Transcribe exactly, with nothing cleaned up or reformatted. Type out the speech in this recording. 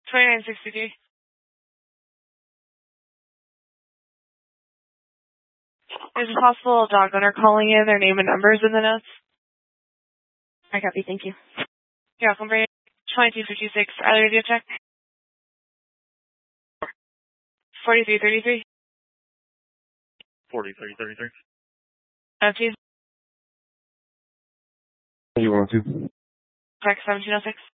twenty-nine sixty-three. There's a possible dog owner calling in. Their name and numbers in the notes. I copy. Thank you. You're welcome, Brady. twenty-two fifty-six. Either radio check. forty-three thirty-three. forty-three thirty-three. Uh, please. You want to? Check seventeen oh six.